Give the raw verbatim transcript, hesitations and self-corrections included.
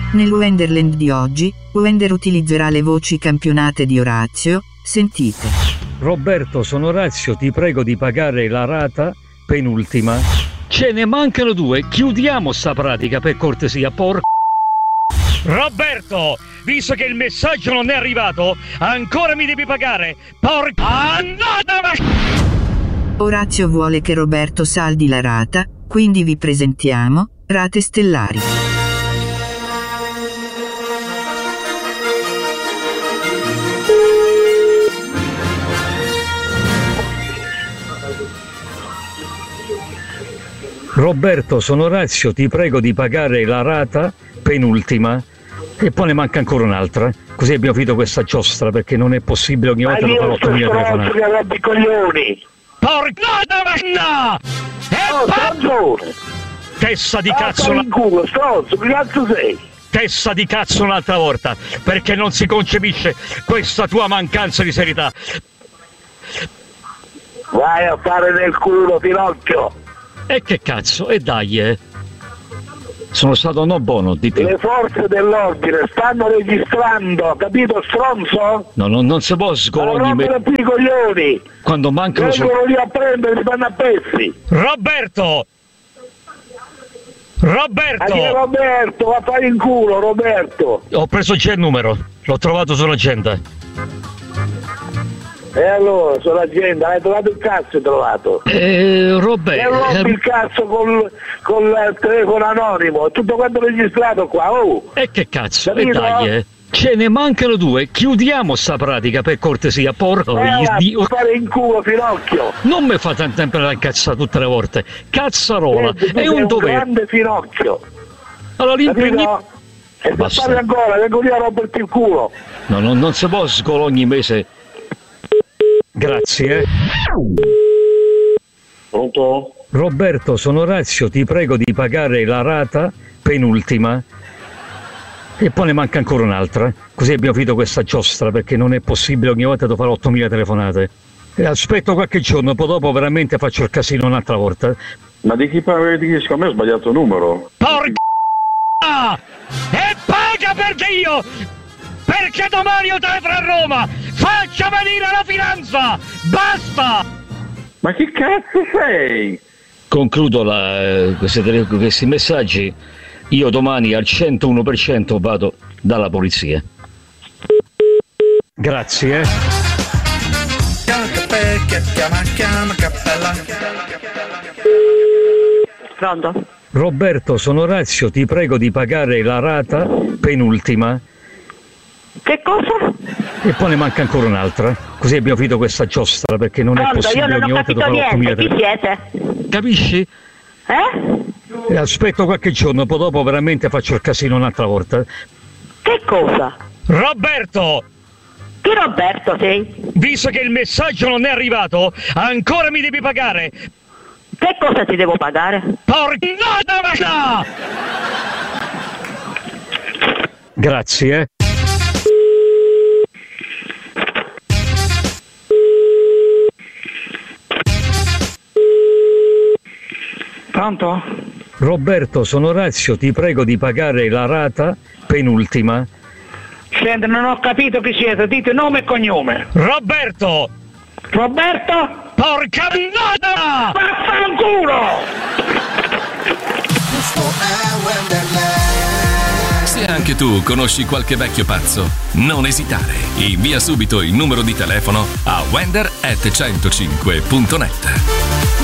Nel Wenderland di oggi, Wender utilizzerà le voci campionate di Orazio. Sentite. Roberto, sono Orazio, ti prego di pagare la rata penultima. Ce ne mancano due, chiudiamo sta pratica per cortesia, porco. Roberto, visto che il messaggio non è arrivato, ancora mi devi pagare, porco. Orazio vuole che Roberto saldi la rata, quindi vi presentiamo Rate Stellari. Roberto, sono Orazio, ti prego di pagare la rata penultima. E poi ne manca ancora un'altra, così abbiamo finito questa giostra, perché non è possibile ogni volta che fa ottomila telefonate. Ma io coglioni! Porca oh, testa di ah, cazzo in culo, stronzo, che cazzo sei? Testa di cazzo un'altra volta, perché non si concepisce questa tua mancanza di serietà. Vai a fare nel culo, Pinocchio! E che cazzo, e dai, eh! Sono stato no buono di te. Le forze dell'ordine stanno registrando, capito, stronzo? No, no, non si può sgologni me... più i coglioni! Quando mancano vengono so... lì a prendere, si fanno a pezzi! Roberto! Roberto! Ma chi è Roberto? Va a fare in culo, Roberto! Ho preso già il numero, l'ho trovato sull'agenda. E allora, sull'agenda, hai trovato il cazzo, hai trovato? Eh, Roberto... E rompi eh... il cazzo col, col telefono anonimo, è tutto quanto registrato qua, oh! E che cazzo, e dai, eh! Ce ne mancano due, chiudiamo sta pratica per cortesia, porco eh, dio! Fare in culo, Finocchio! Non mi fa tanto tempo da incazzare tutte le volte, cazzarola, Senti, è un dovere! Un grande Finocchio! Allora l'impegni... E se parli ancora, vengo lì a romperti il culo! No, no, non si può sgolare ogni mese. Grazie. Pronto? Roberto, sono Orazio, ti prego di pagare la rata penultima. E poi ne manca ancora un'altra, così abbiamo finito questa giostra, perché non è possibile ogni volta devo fare ottomila telefonate. E aspetto qualche giorno, poi dopo veramente faccio il casino un'altra volta. Ma di chi parli? Di chi? Secondo me ho sbagliato il numero. Porca! E paga perché io... Perché domani io telefono a Roma! Faccia venire la finanza! Basta! Ma che cazzo sei? Concludo la, eh, questi, questi messaggi. Io domani al centouno per cento vado dalla polizia. Grazie. Pronto? Roberto, sono Orazio, ti prego di pagare la rata penultima. Che cosa? E poi ne manca ancora un'altra, così abbiamo finito questa giostra, perché non Pronto, è possibile io non ogni ho volta capito niente, chi siete? Capisci? Eh? E aspetto qualche giorno, poi dopo veramente faccio il casino un'altra volta. Che cosa? Roberto! Chi Roberto sei? Visto che il messaggio non è arrivato, ancora mi devi pagare! Che cosa ti devo pagare? Porca! Grazie. Pronto? Roberto, sono Orazio, ti prego di pagare la rata penultima. Senti, non ho capito chi siete, dite nome e cognome. Roberto! Roberto? Porca nata! Vaffanculo! Se anche tu conosci qualche vecchio pazzo, non esitare. Invia subito il numero di telefono a wender at centocinque punto net.